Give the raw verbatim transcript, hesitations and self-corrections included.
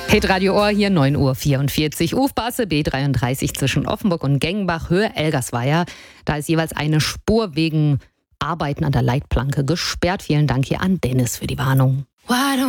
Hitradio Ohr hier, neun Uhr vierundvierzig. Ufbasse B dreiunddreißig zwischen Offenburg und Gengenbach, Höhe Elgersweier. Da ist jeweils eine Spur wegen Arbeiten an der Leitplanke gesperrt. Vielen Dank hier an Dennis für die Warnung.